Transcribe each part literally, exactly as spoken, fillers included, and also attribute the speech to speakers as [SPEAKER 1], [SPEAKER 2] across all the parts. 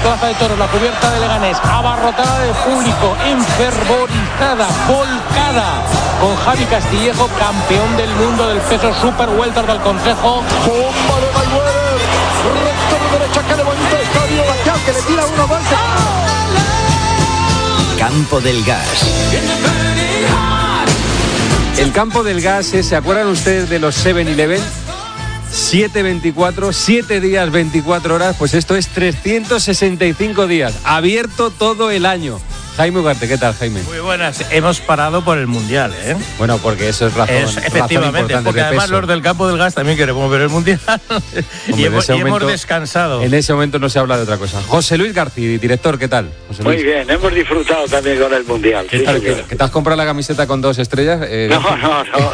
[SPEAKER 1] Plaza de Toros, la cubierta de Leganés, abarrotada de público, enfervorizada, volcada, con Javi Castillejo, campeón del mundo del peso super welter del Consejo.
[SPEAKER 2] Bomba de Mayweather, recto de derecha que levanta el estadio, Bachar, que le tira uno más.
[SPEAKER 3] Campo del Gas.
[SPEAKER 4] El Campo del Gas es, ¿se acuerdan ustedes de los seven eleven? siete veinticuatro, siete días, veinticuatro horas, pues esto es trescientos sesenta y cinco días, abierto todo el año. Jaime Ugarte, ¿qué tal, Jaime?
[SPEAKER 5] Muy buenas, hemos parado por el Mundial, ¿eh?
[SPEAKER 4] Bueno, porque eso es razón,
[SPEAKER 5] es, efectivamente,
[SPEAKER 4] razón
[SPEAKER 5] porque
[SPEAKER 4] de
[SPEAKER 5] además
[SPEAKER 4] peso.
[SPEAKER 5] los del Campo del Gas también queremos ver el Mundial.
[SPEAKER 4] Hombre,
[SPEAKER 5] y hemos, y
[SPEAKER 4] momento,
[SPEAKER 5] hemos descansado.
[SPEAKER 4] En ese momento no se habla de otra cosa. José Luis García, director, ¿qué tal? José Luis.
[SPEAKER 6] Muy bien, hemos disfrutado también con el Mundial.
[SPEAKER 4] ¿Qué
[SPEAKER 6] sí,
[SPEAKER 4] tal?
[SPEAKER 6] señor.
[SPEAKER 4] ¿Que, que te has comprado la camiseta con dos estrellas? Eh,
[SPEAKER 6] No, no, no, no.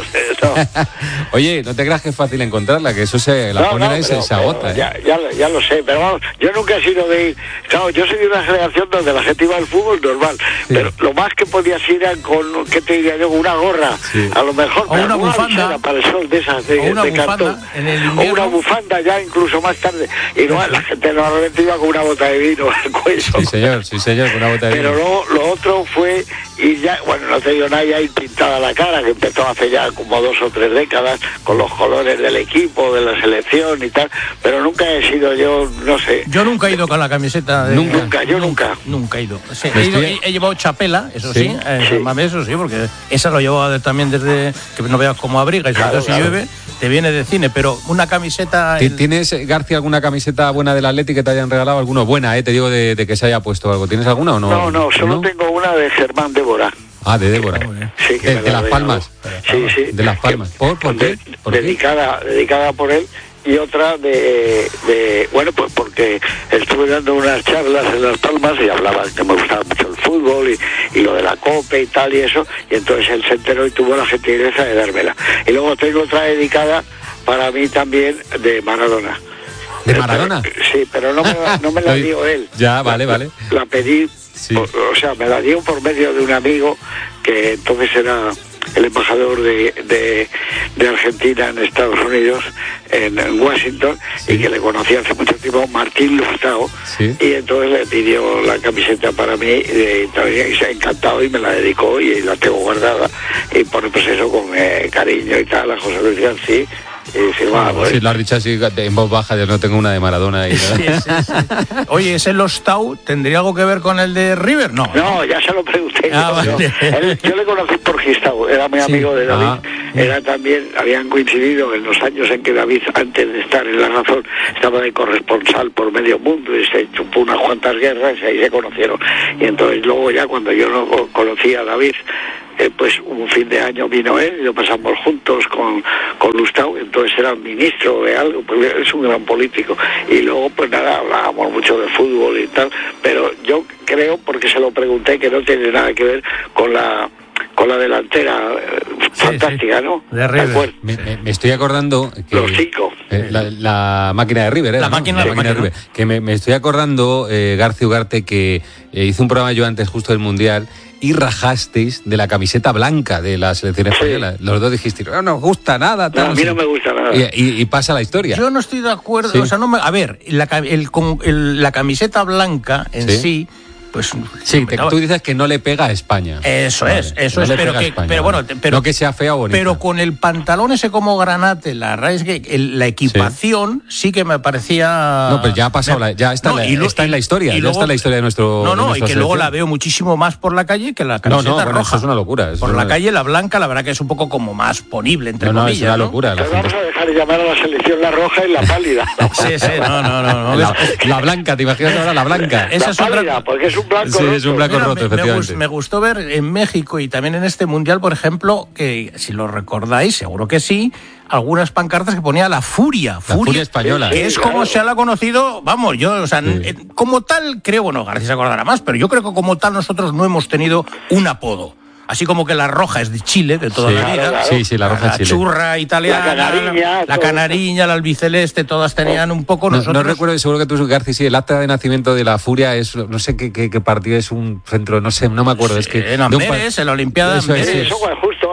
[SPEAKER 4] Oye, no te creas que es fácil encontrarla, que eso se la
[SPEAKER 6] No,
[SPEAKER 4] ponen
[SPEAKER 6] no,
[SPEAKER 4] ahí y se,
[SPEAKER 6] pero-
[SPEAKER 4] se agota.
[SPEAKER 6] pero
[SPEAKER 4] ¿eh?
[SPEAKER 6] ya, ya, lo- ya lo sé, pero vamos, yo nunca he sido de ir. Claro, yo soy de una generación donde la gente iba al fútbol normal,
[SPEAKER 4] Sí.
[SPEAKER 6] pero lo más que podías ir era con, ¿qué te diría yo? Con una gorra,
[SPEAKER 4] Sí.
[SPEAKER 6] a lo mejor.
[SPEAKER 5] O
[SPEAKER 6] pero
[SPEAKER 5] una bufanda.
[SPEAKER 6] visera para el sol de esas de,
[SPEAKER 5] O una
[SPEAKER 6] de
[SPEAKER 5] bufanda
[SPEAKER 6] cartón.
[SPEAKER 5] en el
[SPEAKER 6] O
[SPEAKER 5] invierno.
[SPEAKER 6] una bufanda ya incluso más tarde. Y no, la gente normalmente iba con una bota de vino al cuello.
[SPEAKER 4] Sí, señor, sí, señor, con una bota de
[SPEAKER 6] Pero
[SPEAKER 4] vino.
[SPEAKER 6] luego lo otro fue ir ya, bueno, no te digo nada, ya ir pintada la cara, que empezó hace ya como dos o tres décadas, con los colores del equipo, de la selección y tal, pero nunca he sido yo, no sé.
[SPEAKER 5] Yo nunca he ido con la camiseta de...
[SPEAKER 4] Nunca.
[SPEAKER 6] Nunca, yo nunca.
[SPEAKER 5] Nunca he ido. Sí,
[SPEAKER 4] Me
[SPEAKER 5] he, ido-
[SPEAKER 4] estoy-
[SPEAKER 5] he- he llevado chapela, eso sí,
[SPEAKER 4] Sí.
[SPEAKER 5] eh,
[SPEAKER 6] Sí.
[SPEAKER 5] mame, eso sí, porque esa lo llevaba de- también desde que no veas cómo abriga y sobre
[SPEAKER 6] Claro,
[SPEAKER 5] todo si
[SPEAKER 6] claro.
[SPEAKER 5] llueve, te viene de cine, pero una camiseta...
[SPEAKER 4] ¿Ti-
[SPEAKER 5] el-
[SPEAKER 4] ¿Tienes, García, alguna camiseta buena del Atleti que te hayan regalado? ¿Alguna buena, eh? Te digo de, de que se haya puesto algo. ¿Tienes alguna o no?
[SPEAKER 6] No, no, solo tengo una de Germán Débora.
[SPEAKER 4] Ah, de Débora.
[SPEAKER 5] Muy bien.
[SPEAKER 6] Sí, que
[SPEAKER 4] De-
[SPEAKER 6] me
[SPEAKER 4] de
[SPEAKER 6] la
[SPEAKER 4] Las
[SPEAKER 6] regaló.
[SPEAKER 4] Palmas.
[SPEAKER 6] Sí, sí.
[SPEAKER 4] De Las Palmas. ¿Por- por qué?
[SPEAKER 6] De-
[SPEAKER 4] ¿Por qué?
[SPEAKER 6] dedicada, dedicada por él. Y otra de, de, bueno, pues porque estuve dando unas charlas en Las Palmas y hablaban que me gustaba mucho el fútbol y, y lo de la copa y tal y eso, y entonces él se enteró y tuvo la gentileza de dármela. Y luego tengo otra dedicada para mí también de Maradona.
[SPEAKER 4] ¿De
[SPEAKER 6] Eh,
[SPEAKER 4] Maradona?
[SPEAKER 6] pero- sí, pero no me, la- no me la dio él.
[SPEAKER 4] Ya, vale,
[SPEAKER 6] La-
[SPEAKER 4] vale.
[SPEAKER 6] La pedí,
[SPEAKER 4] Sí.
[SPEAKER 6] o, o sea, me la dio por medio de un amigo que entonces era el embajador de, de, de Argentina en Estados Unidos, en, en Washington,
[SPEAKER 4] Sí.
[SPEAKER 6] y que le conocía hace mucho tiempo, Martín Lustau,
[SPEAKER 4] Sí.
[SPEAKER 6] y entonces le pidió la camiseta para mí, y, también, y se ha encantado y me la dedicó y la tengo guardada, y pone pues eso con eh, cariño y tal, a José Luis García, y firmada por
[SPEAKER 4] Sí,
[SPEAKER 6] él.
[SPEAKER 4] lo has dicho así en voz baja, yo no tengo una de Maradona. Y
[SPEAKER 5] Sí, sí, sí. Oye, ¿ese Lostau tendría algo que ver con el de River? No.
[SPEAKER 6] No, ya se lo pregunté.
[SPEAKER 5] Ah,
[SPEAKER 6] yo,
[SPEAKER 5] vale.
[SPEAKER 6] Él- yo le conocí por Gistau, era muy
[SPEAKER 5] Sí.
[SPEAKER 6] amigo de David.
[SPEAKER 4] Ah.
[SPEAKER 6] Era también, habían coincidido en los años en que David, antes de estar en La Razón, estaba de corresponsal por medio mundo y se chupó unas cuantas guerras y ahí se conocieron. Y entonces luego ya cuando yo no conocía a David, eh, pues un fin de año vino él y lo pasamos juntos con, con Lustau, entonces era ministro de algo, pues es un gran político. Y luego pues nada, hablábamos mucho de fútbol y tal, pero yo creo, porque se lo pregunté, que no tiene nada que ver con la con la delantera eh,
[SPEAKER 5] Sí,
[SPEAKER 6] fantástica,
[SPEAKER 5] sí.
[SPEAKER 6] ¿no?
[SPEAKER 5] De River.
[SPEAKER 6] acuerdo?
[SPEAKER 4] Me, me- me estoy acordando que
[SPEAKER 6] Los cinco.
[SPEAKER 4] eh, la, la máquina de River, ¿eh?
[SPEAKER 5] La
[SPEAKER 4] ¿no?
[SPEAKER 5] máquina, la
[SPEAKER 4] de
[SPEAKER 5] máquina.
[SPEAKER 4] River. Que me, me estoy acordando, eh, García Ugarte, que eh, hizo un programa yo antes justo del Mundial y rajasteis de la camiseta blanca de la selección española. Los dos dijisteis, no nos gusta nada. Tal,
[SPEAKER 6] No, a mí
[SPEAKER 4] sé
[SPEAKER 6] no
[SPEAKER 4] qué".
[SPEAKER 6] me gusta nada.
[SPEAKER 4] Y, y- y pasa la historia.
[SPEAKER 5] Yo no estoy de acuerdo,
[SPEAKER 4] Sí.
[SPEAKER 5] o sea, no me, a ver, la, ca- el, con- el- la camiseta blanca en
[SPEAKER 4] Sí.
[SPEAKER 5] sí, pues...
[SPEAKER 4] Sí, te-
[SPEAKER 5] no,
[SPEAKER 4] tú dices que no le pega a España.
[SPEAKER 5] Eso
[SPEAKER 4] Vale,
[SPEAKER 5] es, eso
[SPEAKER 4] no
[SPEAKER 5] es,
[SPEAKER 4] le
[SPEAKER 5] pero
[SPEAKER 4] pega a
[SPEAKER 5] que,
[SPEAKER 4] España,
[SPEAKER 5] pero
[SPEAKER 4] vale.
[SPEAKER 5] bueno, te- pero
[SPEAKER 4] no que sea fea o bonita.
[SPEAKER 5] pero con el pantalón ese como granate, la verdad es que el- la equipación sí. que me parecía.
[SPEAKER 4] No, pero ya ha pasado, la- ya está,
[SPEAKER 5] No,
[SPEAKER 4] en la,
[SPEAKER 5] y lo-
[SPEAKER 4] está en la historia,
[SPEAKER 5] y
[SPEAKER 4] ya
[SPEAKER 5] luego-
[SPEAKER 4] está en la historia de nuestro.
[SPEAKER 5] No,
[SPEAKER 4] de
[SPEAKER 5] no, y
[SPEAKER 4] nuestra
[SPEAKER 5] que luego
[SPEAKER 4] selección.
[SPEAKER 5] la veo muchísimo más por la calle que la
[SPEAKER 4] No,
[SPEAKER 5] camiseta
[SPEAKER 4] no, bueno,
[SPEAKER 5] roja.
[SPEAKER 4] eso es una locura. eso
[SPEAKER 5] Por
[SPEAKER 4] es
[SPEAKER 5] la
[SPEAKER 4] una-
[SPEAKER 5] calle la blanca, la verdad que es un poco como más ponible entre
[SPEAKER 4] No, no,
[SPEAKER 5] comillas.
[SPEAKER 4] es una
[SPEAKER 5] ¿no?
[SPEAKER 4] locura. La,
[SPEAKER 6] Pero
[SPEAKER 4] gente-
[SPEAKER 6] vamos a dejar de llamar a la selección la roja y la pálida.
[SPEAKER 5] Sí, sí, no, no, no. no.
[SPEAKER 4] la, la blanca, ¿te imaginas ahora la blanca?
[SPEAKER 5] Esa
[SPEAKER 6] La
[SPEAKER 5] es otra-
[SPEAKER 6] pálida, porque es un blanco
[SPEAKER 4] Sí,
[SPEAKER 6] roto.
[SPEAKER 4] es un blanco
[SPEAKER 5] Mira,
[SPEAKER 4] roto,
[SPEAKER 5] me, me
[SPEAKER 4] efectivamente.
[SPEAKER 5] gust- me gustó ver en México y también en este mundial, por ejemplo, que si lo recordáis, seguro que sí, algunas pancartas que ponía la furia, furia,
[SPEAKER 4] furia española.
[SPEAKER 5] que es
[SPEAKER 6] Sí,
[SPEAKER 5] como
[SPEAKER 6] claro.
[SPEAKER 5] se la ha conocido, vamos, yo, o sea,
[SPEAKER 4] Sí.
[SPEAKER 5] eh, como tal, creo, bueno, García se acordará más, pero yo creo que como tal nosotros no hemos tenido un apodo. Así como que la roja es de Chile, de toda
[SPEAKER 4] Sí,
[SPEAKER 5] la vida.
[SPEAKER 6] claro.
[SPEAKER 4] sí, sí, la roja
[SPEAKER 5] La
[SPEAKER 4] es Chile.
[SPEAKER 5] churra italiana,
[SPEAKER 6] La canariña,
[SPEAKER 5] la
[SPEAKER 6] todo.
[SPEAKER 5] canariña, la albiceleste, todas tenían un poco
[SPEAKER 4] No,
[SPEAKER 5] nosotros.
[SPEAKER 4] no recuerdo, seguro que tú, García, sí, el acta de nacimiento de la Furia es, no sé qué, qué, qué partido es, un centro, no sé, no me acuerdo. Es que
[SPEAKER 5] en
[SPEAKER 4] de un pa-
[SPEAKER 5] Amberes, en la Olimpiada de
[SPEAKER 4] Eso es,
[SPEAKER 5] Amberes.
[SPEAKER 6] Eso fue justo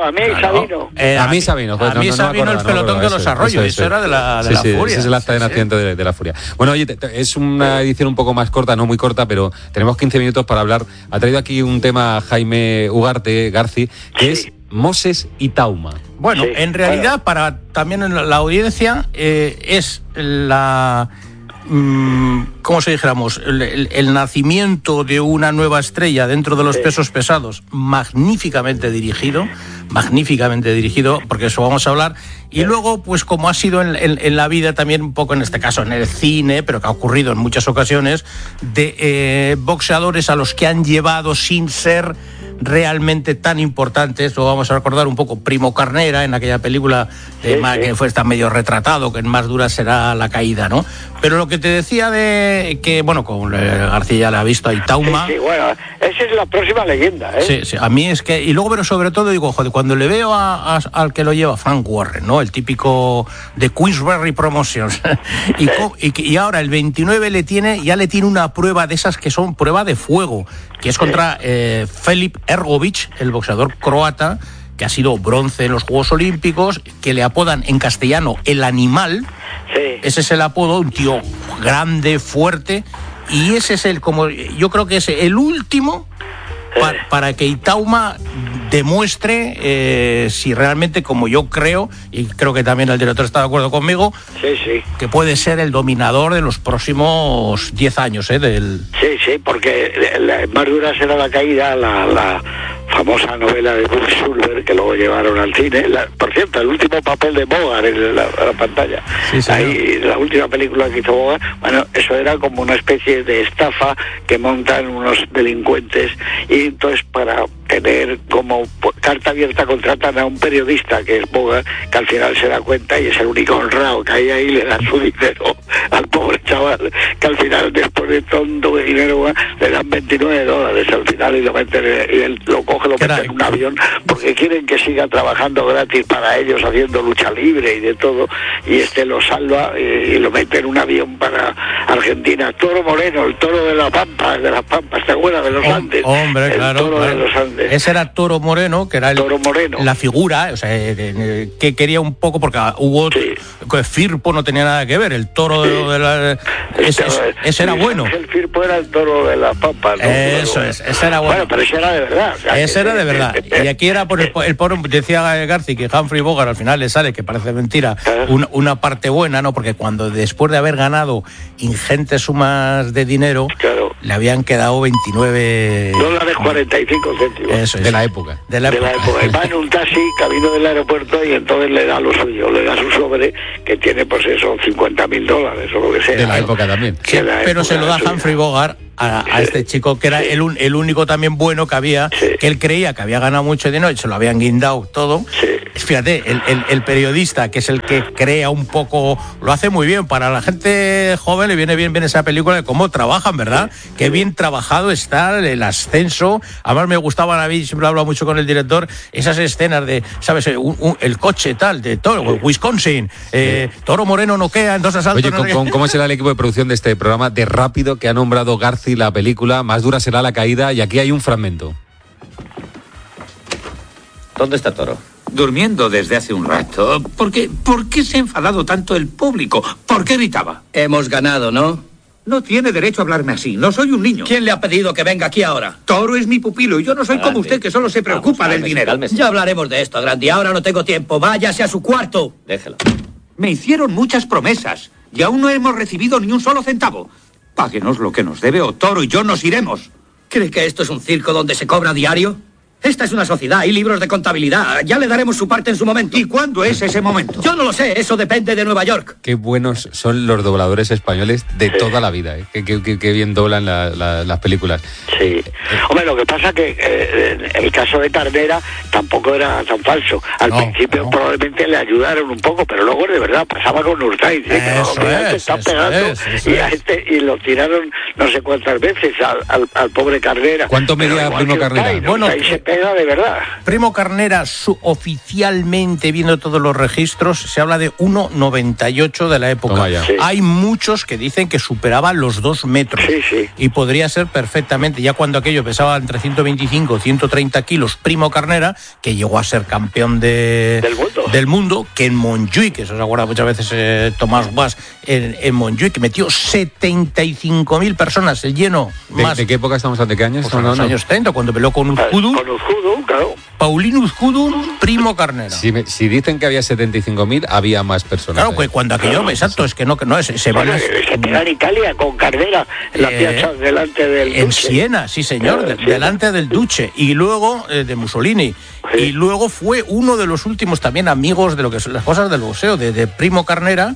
[SPEAKER 6] Sabino, a mí
[SPEAKER 5] Claro.
[SPEAKER 6] Sabino.
[SPEAKER 5] Eh,
[SPEAKER 4] a mí Sabino, joder,
[SPEAKER 5] a mí
[SPEAKER 4] no- no me
[SPEAKER 5] Sabino,
[SPEAKER 4] acordaba,
[SPEAKER 5] el
[SPEAKER 4] no me
[SPEAKER 5] pelotón
[SPEAKER 4] acordaba,
[SPEAKER 5] de los
[SPEAKER 4] eso,
[SPEAKER 5] arroyos,
[SPEAKER 4] eso,
[SPEAKER 5] eso era de la, de
[SPEAKER 4] sí,
[SPEAKER 5] la
[SPEAKER 4] sí,
[SPEAKER 5] furia.
[SPEAKER 4] ese es el acta de
[SPEAKER 5] Sí, sí.
[SPEAKER 4] nacimiento de, de la furia. Bueno, oye, te- te- es una edición un poco más corta, no muy corta, pero tenemos quince minutos para hablar. Ha traído aquí un tema Jaime Ugarte, Garci, que
[SPEAKER 6] Sí.
[SPEAKER 4] es Moses y Tauma.
[SPEAKER 5] Bueno,
[SPEAKER 6] Sí,
[SPEAKER 5] en realidad,
[SPEAKER 6] bueno.
[SPEAKER 5] para también en la, la audiencia, eh, es la... mm, ¿Cómo se dijéramos? El, el- el nacimiento de una nueva estrella dentro de los
[SPEAKER 6] Sí.
[SPEAKER 5] pesos pesados, magníficamente dirigido, magníficamente dirigido, porque eso vamos a hablar. Y luego, pues como ha sido en, en- en la vida también, un poco en este caso en el cine, pero que ha ocurrido en muchas ocasiones, de eh, boxeadores a los que han llevado sin ser realmente tan importantes. Lo vamos a recordar un poco Primo Carnera en aquella película de
[SPEAKER 6] Sí,
[SPEAKER 5] Ma-
[SPEAKER 6] sí.
[SPEAKER 5] que fue está medio retratado, que en más dura será la caída, ¿no? Pero lo que te decía de que, bueno, con eh, García ya la ha visto, ahí
[SPEAKER 6] Sí,
[SPEAKER 5] Tauma.
[SPEAKER 6] sí, bueno, esa es la próxima leyenda, ¿eh?
[SPEAKER 5] Sí, sí, a mí es que, y luego, pero sobre todo digo, joder, cuando le veo a- a- al que lo lleva, Frank Warren, ¿no? El típico de Queensberry Promotions, y, co- y, que- y ahora el veintinueve le tiene, ya le tiene una prueba de esas que son prueba de fuego, que es contra eh, Filip Ergovic, el boxeador croata, que ha sido bronce en los Juegos Olímpicos, que le apodan en castellano el animal.
[SPEAKER 6] Sí.
[SPEAKER 5] Ese es el apodo, un tío grande, fuerte, y ese es el, como yo creo que es el último pa- para que Itauma demuestre eh, si realmente, como yo creo, y creo que también el director está de acuerdo conmigo,
[SPEAKER 6] Sí, sí.
[SPEAKER 5] que puede ser el dominador de los próximos diez años, ¿eh? Del...
[SPEAKER 6] Sí, sí, porque la más dura será la caída, la, la famosa novela de Buck Schulberg, que luego llevaron al cine. La- por cierto, el último papel de Bogart en la, la pantalla.
[SPEAKER 5] Sí, señor.
[SPEAKER 6] Ahí, la última película que hizo Bogart, bueno, eso era como una especie de estafa que montan unos delincuentes, y entonces para tener como pu- carta abierta contratan a un periodista que es Bogart, que al final se da cuenta y es el único honrado que hay ahí, le da su dinero al pobre chaval, que al final después de tonto de dinero le dan veintinueve dólares al final, y lo meten en- y él lo coge, lo
[SPEAKER 5] ¿Qué
[SPEAKER 6] mete
[SPEAKER 5] era?
[SPEAKER 6] en un avión porque quieren que siga trabajando gratis para ellos, haciendo lucha libre y de todo, y este lo salva y, y lo mete en un avión para Argentina. Toro Moreno, el toro de la Pampa, de las Pampas, ¿te acuerdas? De los
[SPEAKER 5] Hom-
[SPEAKER 6] Andes.
[SPEAKER 5] Hombre,
[SPEAKER 6] el
[SPEAKER 5] claro,
[SPEAKER 6] toro
[SPEAKER 5] claro.
[SPEAKER 6] de los Andes.
[SPEAKER 5] Ese era Toro Moreno, que era el,
[SPEAKER 6] Toro Moreno.
[SPEAKER 5] la figura, o sea, eh, eh, que quería un poco, porque hubo
[SPEAKER 6] Sí.
[SPEAKER 5] que Firpo no tenía nada que ver, el toro de, de la, ese, ese- ese era
[SPEAKER 6] Luis
[SPEAKER 5] bueno.
[SPEAKER 6] Ángel Firpo era el toro de la Pampa, ¿no?
[SPEAKER 5] Eso
[SPEAKER 6] Pero-
[SPEAKER 5] es, ese era bueno.
[SPEAKER 6] Bueno, pero ese era de verdad. o sea,
[SPEAKER 5] Ese
[SPEAKER 6] que-
[SPEAKER 5] era de verdad. Y aquí era por el, el pobre, decía Garci que Humphrey Bogart al final le sale, que parece mentira,
[SPEAKER 6] Ah.
[SPEAKER 5] una, una parte buena, ¿no? Porque cuando después de haber ganado ingentes sumas de dinero,
[SPEAKER 6] Claro.
[SPEAKER 5] le habían quedado veintinueve
[SPEAKER 6] Dólares cuarenta y cinco céntimos.
[SPEAKER 5] Eso es.
[SPEAKER 4] De la época.
[SPEAKER 5] De la
[SPEAKER 6] de la
[SPEAKER 5] época.
[SPEAKER 6] época. Y va en un taxi camino del aeropuerto y entonces le da lo suyo, le da su sobre que tiene pues eso, cincuenta mil dólares o lo que sea.
[SPEAKER 4] De la
[SPEAKER 6] ¿no?
[SPEAKER 4] época también.
[SPEAKER 5] Sí,
[SPEAKER 6] De la
[SPEAKER 5] pero
[SPEAKER 6] época
[SPEAKER 5] se lo da
[SPEAKER 6] suya.
[SPEAKER 5] Humphrey Bogart a, a este chico que era
[SPEAKER 6] Sí.
[SPEAKER 5] el, un- el único también bueno que había,
[SPEAKER 6] Sí.
[SPEAKER 5] que él creía que había ganado mucho dinero y se lo habían guindado todo.
[SPEAKER 6] Sí.
[SPEAKER 5] Fíjate, el, el- el periodista, que es el que crea un poco, lo hace muy bien. Para la gente joven le viene bien, bien esa película de cómo trabajan, ¿verdad? Qué bien trabajado está el ascenso. Además me gustaban a mí, siempre he hablado mucho con el director, esas escenas de, ¿sabes? Un- un- el coche tal, de Toro, Wisconsin, eh, Toro Moreno noquea, entonces asalto.
[SPEAKER 4] Oye,
[SPEAKER 5] no
[SPEAKER 4] ¿con-
[SPEAKER 5] sé qué.
[SPEAKER 4] con- ¿cómo será el equipo de producción de este programa de Rápido que ha nombrado Garci la película? Más dura será la caída, y aquí hay un fragmento.
[SPEAKER 7] ¿Dónde está Toro?
[SPEAKER 8] Durmiendo desde hace un rato. ¿Por qué, ¿Por qué se ha enfadado tanto el público? ¿Por qué gritaba?
[SPEAKER 7] Hemos ganado, ¿no?
[SPEAKER 8] No tiene derecho a hablarme así. No soy un niño.
[SPEAKER 7] ¿Quién le ha pedido que venga aquí ahora?
[SPEAKER 8] Toro es mi pupilo y yo no soy como
[SPEAKER 7] Grande.
[SPEAKER 8] usted, que solo se preocupa
[SPEAKER 7] Vamos,
[SPEAKER 8] del
[SPEAKER 7] cálmese,
[SPEAKER 8] dinero.
[SPEAKER 7] cálmese. Ya hablaremos de esto, Grandi. Ahora no tengo tiempo. Váyase a su cuarto. Déjelo.
[SPEAKER 8] Me hicieron muchas promesas y aún no hemos recibido ni un solo centavo. Páguenos lo que nos debe o Toro y yo nos iremos.
[SPEAKER 7] ¿Cree que esto es un circo donde se cobra a diario? Esta es una sociedad, hay libros de contabilidad. Ya le daremos su parte en su momento.
[SPEAKER 8] ¿Y cuándo es ese momento?
[SPEAKER 7] Yo no lo sé, eso depende de Nueva York.
[SPEAKER 4] Qué buenos son los dobladores españoles de toda la vida, ¿eh? Qué, qué- qué- qué bien doblan la- la- las películas.
[SPEAKER 6] Sí. Hombre, lo que pasa que eh, en el caso de Carnera tampoco era tan falso. Al
[SPEAKER 5] No,
[SPEAKER 6] principio
[SPEAKER 5] no.
[SPEAKER 6] probablemente le ayudaron un poco, pero luego de verdad pasaba con Urtaiz. ¿eh? Que,
[SPEAKER 5] Eso
[SPEAKER 6] no, mira, te
[SPEAKER 5] es,
[SPEAKER 6] están
[SPEAKER 5] eso
[SPEAKER 6] pegando,
[SPEAKER 5] es, eso
[SPEAKER 6] y, a
[SPEAKER 5] es.
[SPEAKER 6] este, y lo tiraron no sé cuántas veces al, al, al pobre Carnera.
[SPEAKER 4] ¿Cuánto
[SPEAKER 6] Pero
[SPEAKER 4] medía
[SPEAKER 6] igual
[SPEAKER 4] Primo
[SPEAKER 6] que
[SPEAKER 4] Carnera?
[SPEAKER 6] Urtaiz, ¿no?
[SPEAKER 5] Bueno,
[SPEAKER 6] Urtaiz se
[SPEAKER 5] eh,
[SPEAKER 6] era de verdad.
[SPEAKER 5] Primo Carnera, su, oficialmente, viendo todos los registros, se habla de uno noventa y ocho de la época.
[SPEAKER 6] Sí.
[SPEAKER 5] Hay muchos que dicen que superaba los dos metros.
[SPEAKER 6] Sí, sí.
[SPEAKER 5] Y podría ser perfectamente, ya cuando aquello pesaba entre ciento veinticinco, ciento treinta kilos, Primo Carnera, que llegó a ser campeón de,
[SPEAKER 6] del, mundo.
[SPEAKER 5] del mundo, que en Montjuic, que se os acuerda muchas veces eh, Tomás Guas, en, en Montjuic, metió setenta y cinco mil personas, el lleno
[SPEAKER 4] ¿De,
[SPEAKER 5] más.
[SPEAKER 4] ¿De qué época estamos? ¿De qué años?
[SPEAKER 5] Pues en los años treinta, cuando peleó con Uzcudu.
[SPEAKER 6] Con Uzcudu, claro.
[SPEAKER 5] Paulín Uzcudu, Primo Carnera.
[SPEAKER 4] Si, me, si dicen que había setenta y cinco mil, había más personas.
[SPEAKER 5] Claro, que cuando aquello, no, exacto, es que no, que no, se, se
[SPEAKER 6] bueno,
[SPEAKER 5] van
[SPEAKER 6] se queda en Italia con Carnera, en la
[SPEAKER 5] eh,
[SPEAKER 6] piazza delante del
[SPEAKER 5] en
[SPEAKER 6] Duce.
[SPEAKER 5] Siena, sí señor, de, delante del Duce, y luego eh, de Mussolini, sí. Y luego fue uno de los últimos también amigos de lo que son las cosas del boxeo, de, de Primo Carnera,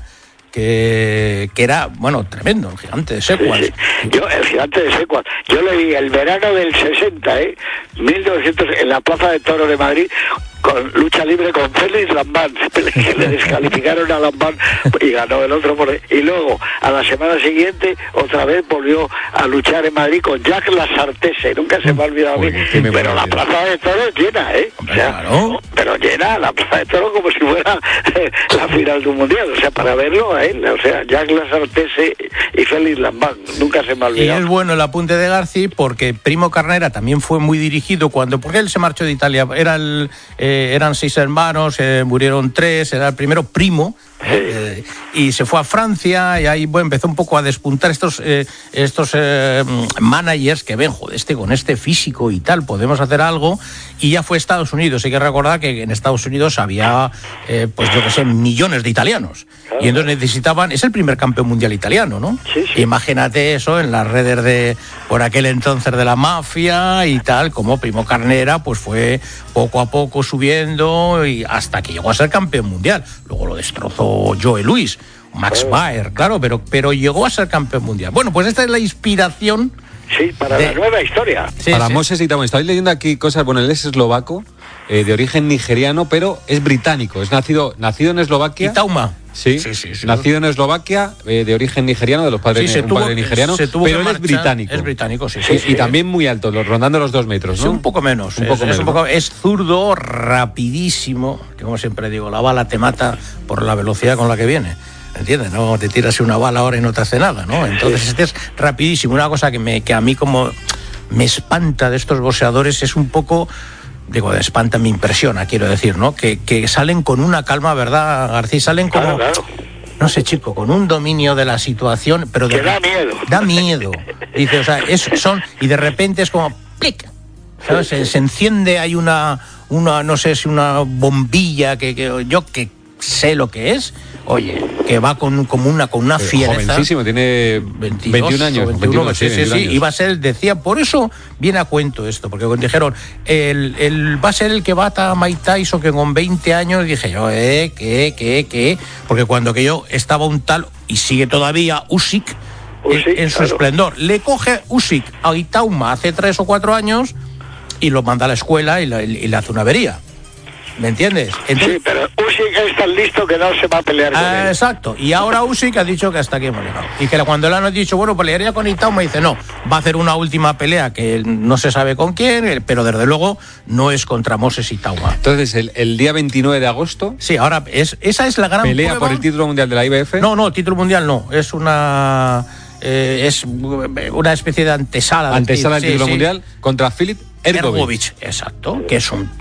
[SPEAKER 5] que, que era, bueno, tremendo, el gigante de Sequas.
[SPEAKER 6] Sí, sí. Yo, el gigante de Sequas, yo le vi el verano del sesenta, ¿eh? mil novecientos, en la Plaza de Toros de Madrid, con lucha libre con Félix Lambán, que le descalificaron a Lambán y ganó el otro por... Y luego, a la semana siguiente, otra vez volvió a luchar en Madrid con Jack Lasartese, nunca se me ha olvidado a mí,
[SPEAKER 4] Uy,
[SPEAKER 6] pero la Plaza de Toros llena, ¿eh? O sea,
[SPEAKER 5] claro.
[SPEAKER 6] Pero llena la Plaza de Toros como si fuera la final de un mundial, o sea, para verlo a él, o sea, Jack Lasartese y Félix Lambán, nunca se me ha olvidado.
[SPEAKER 5] Y es bueno el apunte de Garci, porque Primo Carnera también fue muy dirigido cuando, porque él se marchó de Italia, era el... Eh, eran seis hermanos, eh, murieron tres, era el primero Primo, eh, y se fue a Francia, y ahí bueno, empezó un poco a despuntar estos eh, estos eh, managers que ven, joder, este con este físico y tal, podemos hacer algo, y ya fue a Estados Unidos. Hay que recordar que en Estados Unidos había, eh, pues yo que sé, millones de italianos, claro. Y entonces necesitaban, es el primer campeón mundial italiano, ¿no?
[SPEAKER 6] Sí, sí.
[SPEAKER 5] Imagínate eso en las redes de, por aquel entonces, de la mafia y tal, como Primo Carnera, pues fue poco a poco subiendo y hasta que llegó a ser campeón mundial. Luego lo destrozó Joe Louis, Max Baer, claro, pero, pero llegó a ser campeón mundial. Bueno, pues esta es la inspiración.
[SPEAKER 6] Sí, para de... la nueva historia.
[SPEAKER 4] Sí, para sí. Moses y Tauma. Estoy leyendo aquí cosas, bueno, él es eslovaco, eh, de origen nigeriano, pero es británico. Es nacido, nacido en Eslovaquia.
[SPEAKER 5] ¿Y Tauma?
[SPEAKER 4] Sí, sí, sí, sí. Nacido en Eslovaquia, eh, de origen nigeriano, de los padres
[SPEAKER 5] sí,
[SPEAKER 4] un
[SPEAKER 5] tuvo,
[SPEAKER 4] padre nigeriano, pero él es británico.
[SPEAKER 5] Es británico, sí.
[SPEAKER 4] sí,
[SPEAKER 5] sí
[SPEAKER 4] y sí. También muy alto, rondando los dos metros, ¿no?
[SPEAKER 5] Sí, un poco menos.
[SPEAKER 4] Un
[SPEAKER 5] es,
[SPEAKER 4] poco
[SPEAKER 5] es,
[SPEAKER 4] menos
[SPEAKER 5] un poco, es zurdo, rapidísimo, que como siempre digo, la bala te mata por la velocidad con la que viene. ¿Entiendes? No te tiras una bala ahora y no te hace nada, ¿no? Entonces este es rapidísimo. Una cosa que, me, que a mí como me espanta de estos boxeadores es un poco... Digo, de espanta, me impresiona, quiero decir, ¿no? Que, que salen con una calma, ¿verdad, García? Salen como...
[SPEAKER 6] Claro, claro.
[SPEAKER 5] No sé, chico, con un dominio de la situación, pero... De,
[SPEAKER 6] que da miedo.
[SPEAKER 5] Da miedo. Dice, o sea, es, son... Y de repente es como... ¡Plic! ¿Sabes? Se, se enciende, hay una... una no sé si una bombilla que, que yo que sé lo que es... Oye, que va con, con una con una fiereza.
[SPEAKER 4] Jovencísimo, tiene veintidós, veintiún años.
[SPEAKER 5] veintiuno,
[SPEAKER 4] veintiuno,
[SPEAKER 5] sí, sí, sí,
[SPEAKER 4] años.
[SPEAKER 5] Y va a ser, decía, por eso viene a cuento esto, porque cuando dijeron, el, el, va a ser el que bata a Mike Tyson, que con veinte años, dije yo, eh, que, que, que, porque cuando que yo estaba un tal, y sigue todavía Usyk,
[SPEAKER 6] Usyk
[SPEAKER 5] en, en su
[SPEAKER 6] claro.
[SPEAKER 5] esplendor, le coge Usyk a Itauma hace tres o cuatro años y lo manda a la escuela y, la, y le hace una avería. ¿Me entiendes? Entonces,
[SPEAKER 6] sí, pero Usyk es tan listo que no se va a pelear con
[SPEAKER 5] ah,
[SPEAKER 6] él.
[SPEAKER 5] Exacto. Y ahora Usyk ha dicho que hasta aquí hemos llegado. Y que cuando le han dicho, bueno, pelearía con Itauma, dice, no, va a hacer una última pelea que no se sabe con quién, pero desde luego no es contra Moses Itauma.
[SPEAKER 4] Entonces, el, el día veintinueve de agosto...
[SPEAKER 5] Sí, ahora, es, esa es la gran
[SPEAKER 4] ¿Pelea
[SPEAKER 5] prueba.
[SPEAKER 4] por el título mundial de la I B F?
[SPEAKER 5] No, no, título mundial no. Es una... Eh, es una especie de antesala.
[SPEAKER 4] Antesala del
[SPEAKER 5] sí,
[SPEAKER 4] título
[SPEAKER 5] sí.
[SPEAKER 4] mundial contra Filip Hrgović.
[SPEAKER 5] Hrgović, exacto, que es un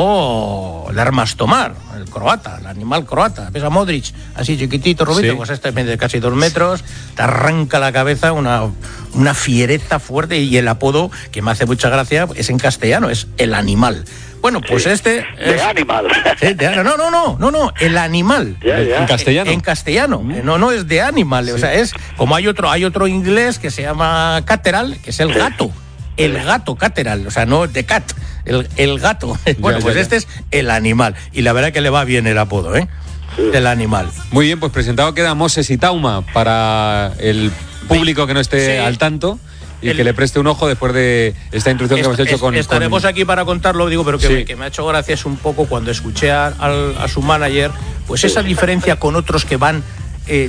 [SPEAKER 5] tipo de armas tomar, el croata, el animal croata. Ves a Modric, así chiquitito, rubito, sí. Pues este mide casi dos metros, te arranca la cabeza, una, una fiereza fuerte, y el apodo, que me hace mucha gracia, es en castellano, es el animal. Bueno, pues sí, este...
[SPEAKER 6] Es,
[SPEAKER 5] de
[SPEAKER 6] animal.
[SPEAKER 5] Sí, de, no, no, no, no, no, el animal.
[SPEAKER 6] Ya, ya.
[SPEAKER 4] En castellano.
[SPEAKER 5] En, en castellano, no, no es de animal, sí. O sea, es como hay otro, hay otro inglés que se llama cateral, que es el sí. gato. El gato cateral, o sea, no de cat, el, el gato. Bueno, ya, pues ya, este ya. es el animal. Y la verdad que le va bien el apodo, ¿eh? Sí. Del animal.
[SPEAKER 4] Muy bien, pues presentado queda Moses Itauma para el público que no esté sí. al tanto. Y el, que le preste un ojo después de esta introducción que hemos hecho con...
[SPEAKER 5] Estaremos
[SPEAKER 4] con...
[SPEAKER 5] aquí para contarlo, digo, pero que,
[SPEAKER 4] sí.
[SPEAKER 5] me, que me ha hecho gracia es un poco cuando escuché a, a, a su manager, pues esa diferencia con otros que van... Eh,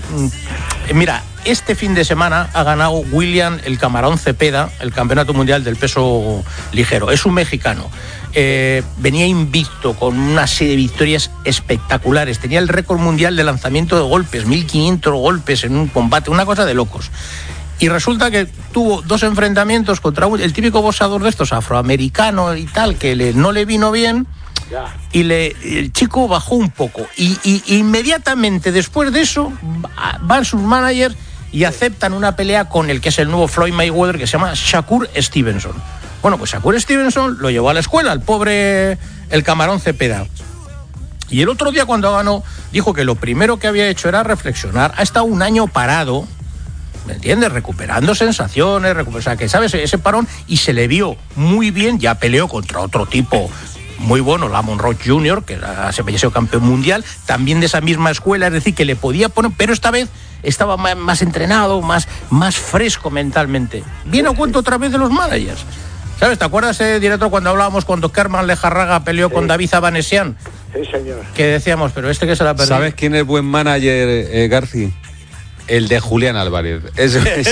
[SPEAKER 5] mira, este fin de semana ha ganado William el Camarón Cepeda el campeonato mundial del peso ligero. Es un mexicano. eh, venía invicto con una serie de victorias espectaculares. Tenía el récord mundial de lanzamiento de golpes, mil quinientos golpes en un combate, una cosa de locos. Y resulta que tuvo dos enfrentamientos contra un, el típico boxeador de estos, afroamericano y tal, que le, no le vino bien. Ya. Y le, el chico bajó un poco. Y, y inmediatamente después de eso, van sus managers y aceptan una pelea con el que es el nuevo Floyd Mayweather, que se llama Shakur Stevenson. Bueno, pues Shakur Stevenson lo llevó a la escuela, el pobre, el camarón Cepeda. Y el otro día cuando ganó, dijo que lo primero que había hecho era reflexionar. Ha estado un año parado, ¿me entiendes? Recuperando sensaciones, recuper... o sea, que, ¿sabes? Ese parón, y se le vio muy bien, ya peleó contra otro tipo muy bueno, Lamont Roach junior, que era, se había sido campeón mundial, también de esa misma escuela, es decir, que le podía poner, pero esta vez estaba más, más entrenado, más, más fresco mentalmente. Viene a cuento otra vez de los managers. ¿Sabes? ¿Te acuerdas, eh, director, cuando hablábamos cuando Kerman Lejarraga peleó sí. con David Abanesian?
[SPEAKER 6] Sí, señor.
[SPEAKER 5] Que decíamos, pero este que se la perdió.
[SPEAKER 4] ¿Sabes quién es buen manager, eh, Garci? El de Julián Álvarez. Eso es.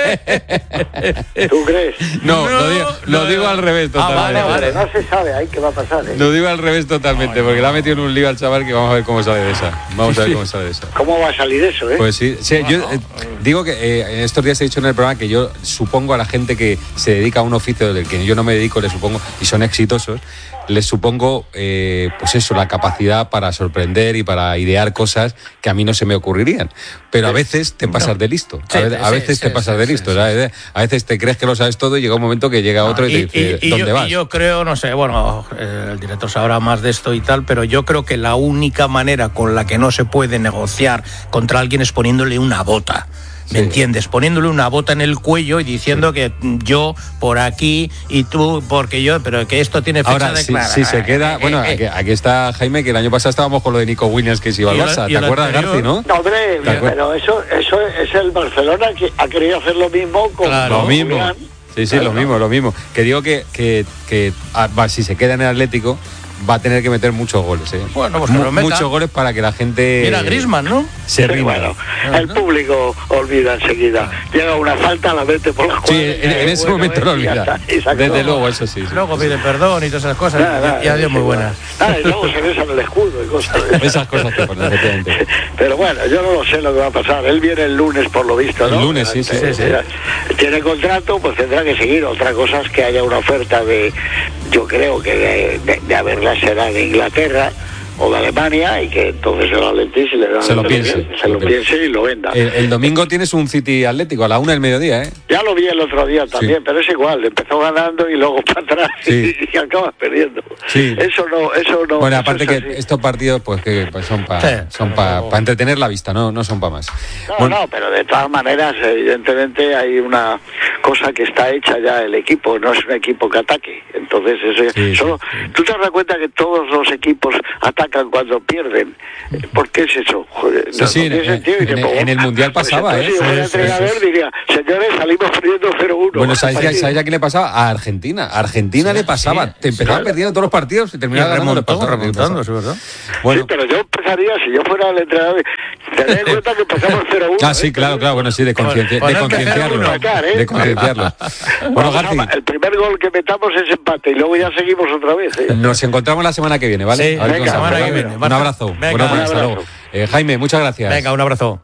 [SPEAKER 6] ¿Tú crees?
[SPEAKER 4] No, no lo digo, lo digo no. al revés totalmente.
[SPEAKER 6] Ah, vale, vale, no se sabe ahí qué va a pasar. ¿eh?
[SPEAKER 4] Lo digo al revés totalmente, no, porque no. le ha metido en un lío al chaval que vamos a ver cómo sale de esa. Vamos sí, a ver sí. cómo sale de esa.
[SPEAKER 6] ¿Cómo va a salir eso, eh?
[SPEAKER 4] Pues sí, sí no, yo no. Eh, digo que eh, estos días he dicho en el programa que yo supongo a la gente que se dedica a un oficio del que yo no me dedico, le supongo, y son exitosos, les supongo, eh, pues eso, la capacidad para sorprender y para idear cosas que a mí no se me ocurrirían. Pero a veces te pasas no. de listo. A, sí, ve- a veces sí, te sí, pasas sí, de listo. Sí, sí. A veces te crees que lo sabes todo y llega un momento que llega otro no, y, y te dice, y, ¿dónde
[SPEAKER 5] y yo,
[SPEAKER 4] vas?
[SPEAKER 5] Y yo creo, no sé, bueno, eh, el director sabrá más de esto y tal, pero yo creo que la única manera con la que no se puede negociar contra alguien es poniéndole una bota. ¿Me sí. entiendes? Poniéndole una bota en el cuello y diciendo sí. que yo por aquí y tú porque yo, pero que esto tiene fecha
[SPEAKER 4] Ahora,
[SPEAKER 5] de
[SPEAKER 4] si,
[SPEAKER 5] clara.
[SPEAKER 4] si se queda, eh, bueno, eh, aquí, aquí está Jaime, que el año pasado estábamos con lo de Nico Williams que se iba al Barça, ¿te acuerdas, Garci, no?
[SPEAKER 6] No, hombre, pero eso, eso es el Barcelona que ha querido hacer lo mismo con
[SPEAKER 4] claro, lo mismo. Julián. Sí, sí, claro. lo mismo, lo mismo. Que digo que, que, que ah, va, si se queda en el Atlético va a tener que meter muchos goles, ¿eh?
[SPEAKER 5] Bueno, pues que lo meta.
[SPEAKER 4] Muchos goles para que la gente...
[SPEAKER 5] Mira, Griezmann, ¿no?
[SPEAKER 4] Se
[SPEAKER 6] sí,
[SPEAKER 4] rima.
[SPEAKER 6] Bueno, el público olvida enseguida. Llega una falta, la mete por la
[SPEAKER 4] cuadra. Sí, en, en ese bueno, momento lo olvida. Desde luego, eso sí. sí
[SPEAKER 5] luego
[SPEAKER 4] sí,
[SPEAKER 5] pide
[SPEAKER 4] sí.
[SPEAKER 5] perdón y todas esas cosas.
[SPEAKER 6] Nada, nada,
[SPEAKER 5] y adiós, muy buenas.
[SPEAKER 6] Nada, y luego se besan el escudo y cosas.
[SPEAKER 4] Esas cosas que ponen, efectivamente.
[SPEAKER 6] Pero bueno, yo no lo sé lo que va a pasar. Él viene el lunes, por lo visto, ¿no?
[SPEAKER 4] El lunes, sí, sí, sí, sí.
[SPEAKER 6] Tiene contrato, pues tendrá que seguir. Otra cosa es que haya una oferta de, yo creo que de, de, de haberla será de Inglaterra o de Alemania, y que entonces el Atleti se le da
[SPEAKER 4] se lo piense,
[SPEAKER 6] se lo piense y lo venda.
[SPEAKER 4] El, el domingo tienes un City Atlético a la una del mediodía, ¿eh?
[SPEAKER 6] Ya lo vi el otro día también, sí. pero es igual, empezó ganando y luego para atrás sí. y, y acabas perdiendo.
[SPEAKER 4] Sí.
[SPEAKER 6] Eso no, eso no.
[SPEAKER 4] Bueno,
[SPEAKER 6] eso
[SPEAKER 4] aparte
[SPEAKER 6] es
[SPEAKER 4] que
[SPEAKER 6] así.
[SPEAKER 4] estos partidos, pues que pues son para sí. son para pa entretener la vista, no, no son para más.
[SPEAKER 6] No,
[SPEAKER 4] bueno.
[SPEAKER 6] no, pero de todas maneras, evidentemente hay una cosa que está hecha ya el equipo, no es un equipo que ataque. Entonces, eso
[SPEAKER 4] sí,
[SPEAKER 6] solo,
[SPEAKER 4] sí.
[SPEAKER 6] tú te das cuenta que todos los equipos atacan cuando pierden. ¿Por qué es eso? Joder,
[SPEAKER 4] sí,
[SPEAKER 6] no,
[SPEAKER 4] sí,
[SPEAKER 6] no
[SPEAKER 4] en, en, en, en el Mundial
[SPEAKER 6] pues
[SPEAKER 4] pasaba,
[SPEAKER 6] entonces,
[SPEAKER 4] ¿eh?
[SPEAKER 6] Si yo fuera
[SPEAKER 4] sí,
[SPEAKER 6] entrenador,
[SPEAKER 4] sí, sí.
[SPEAKER 6] diría, señores, salimos perdiendo cero uno.
[SPEAKER 4] Bueno, ¿sabes, ¿sabes a quién le pasaba? A Argentina. A Argentina sí, le pasaba. Sí, te empezaba sí, perdiendo todos los partidos y terminaba ganando.
[SPEAKER 5] Remontando, remontando, es verdad.
[SPEAKER 6] Bueno. Sí, pero yo empezaría, si yo fuera el entrenador, tener en cuenta que empezamos cero uno.
[SPEAKER 4] Ah, sí, claro, claro, bueno, sí, de, conciencia, de concienciarlo.
[SPEAKER 6] Sacar, ¿eh?
[SPEAKER 4] De concienciarlo. Bueno, Garci.
[SPEAKER 6] El primer gol que metamos es empate y luego ya seguimos otra vez. ¿eh?
[SPEAKER 4] Nos encontramos la semana que viene, ¿vale?
[SPEAKER 5] Sí, a ver venga, semana que viene.
[SPEAKER 4] Un abrazo.
[SPEAKER 5] Venga,
[SPEAKER 4] bueno,
[SPEAKER 5] un
[SPEAKER 4] hasta luego. Eh, Jaime, muchas gracias.
[SPEAKER 5] Venga, un abrazo.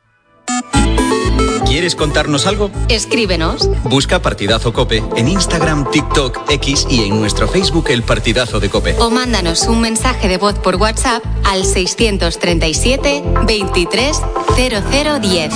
[SPEAKER 3] ¿Quieres contarnos algo?
[SPEAKER 9] Escríbenos.
[SPEAKER 3] Busca Partidazo COPE en Instagram, TikTok, X y en nuestro Facebook El Partidazo de COPE.
[SPEAKER 9] O mándanos un mensaje de voz por WhatsApp al seiscientos treinta y siete, veintitrés, cero cero diez.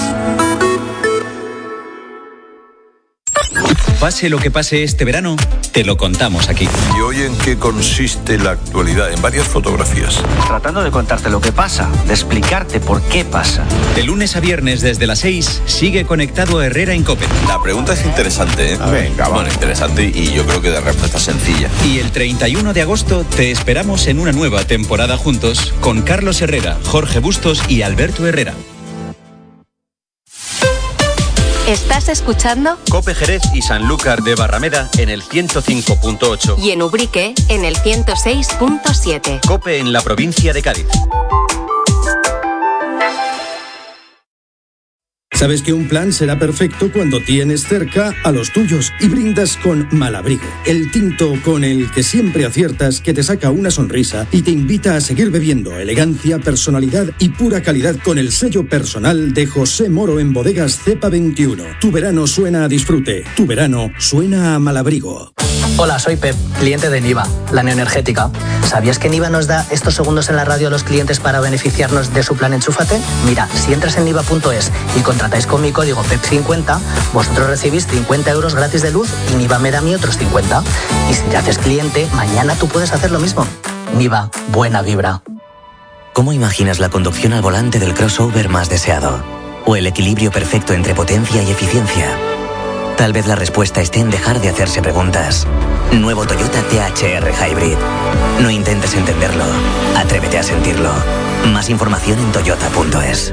[SPEAKER 3] Pase lo que pase este verano, te lo contamos aquí.
[SPEAKER 10] ¿Y hoy en qué consiste la actualidad? En varias fotografías.
[SPEAKER 11] Tratando de contarte lo que pasa, de explicarte por qué pasa.
[SPEAKER 3] De lunes a viernes desde las seis, sigue conectado a Herrera en COPE.
[SPEAKER 10] La pregunta es interesante, ¿eh?
[SPEAKER 11] Venga,
[SPEAKER 10] Bueno, interesante y yo creo que de respuesta sencilla.
[SPEAKER 3] Y el treinta y uno de agosto te esperamos en una nueva temporada juntos con Carlos Herrera, Jorge Bustos y Alberto Herrera.
[SPEAKER 9] ¿Estás escuchando?
[SPEAKER 3] COPE Jerez y Sanlúcar de Barrameda en el ciento cinco punto ocho.
[SPEAKER 9] Y en Ubrique en el ciento seis punto siete.
[SPEAKER 3] COPE en la provincia de Cádiz.
[SPEAKER 12] Sabes que un plan será perfecto cuando tienes cerca a los tuyos y brindas con Malabrigo, el tinto con el que siempre aciertas, que te saca una sonrisa y te invita a seguir bebiendo. Elegancia, personalidad y pura calidad con el sello personal de José Moro en Bodegas Cepa veintiuno. Tu verano suena a disfrute, tu verano suena a Malabrigo.
[SPEAKER 13] Hola, soy Pep, cliente de Niva, la neoenergética. ¿Sabías que Niva nos da estos segundos en la radio a los clientes para beneficiarnos de su plan Enchúfate? Mira, si entras en niva punto es y contratáis con mi código P E P cincuenta, vosotros recibís cincuenta euros gratis de luz y Niva me da a mí otros cincuenta. Y si te haces cliente, mañana tú puedes hacer lo mismo. Niva, buena vibra.
[SPEAKER 14] ¿Cómo imaginas la conducción al volante del crossover más deseado? ¿O el equilibrio perfecto entre potencia y eficiencia? Tal vez la respuesta esté en dejar de hacerse preguntas. Nuevo Toyota T H R Hybrid. No intentes entenderlo. Atrévete a sentirlo. Más información en toyota punto es.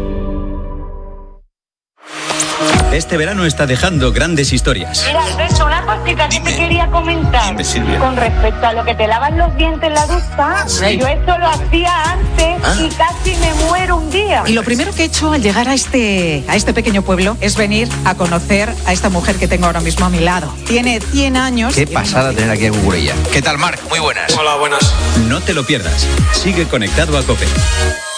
[SPEAKER 3] Este verano está dejando grandes historias.
[SPEAKER 15] Mira, Alberto, una cosita que te quería comentar.
[SPEAKER 3] Dime, Silvia.
[SPEAKER 15] Con respecto a lo que te lavan los dientes en la ducha,
[SPEAKER 16] Sí.
[SPEAKER 15] yo esto lo hacía antes
[SPEAKER 16] Ah.
[SPEAKER 15] y casi me muero un día.
[SPEAKER 16] Y lo primero que he hecho al llegar a este, a este pequeño pueblo es venir a conocer a esta mujer que tengo ahora mismo a mi lado. Tiene cien años.
[SPEAKER 3] Qué pasada tener aquí a Cucurella. ¿Qué tal, Marc? Muy buenas.
[SPEAKER 17] Hola, buenas.
[SPEAKER 3] No te lo pierdas. Sigue conectado a COPE.